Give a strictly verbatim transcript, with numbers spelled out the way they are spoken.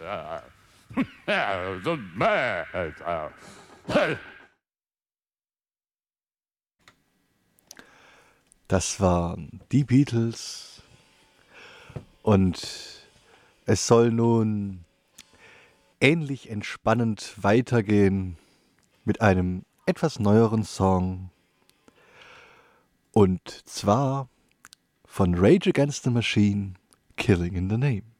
Das waren die Beatles und es soll nun ähnlich entspannend weitergehen mit einem etwas neueren Song und zwar von Rage Against the Machine, Killing in the Name.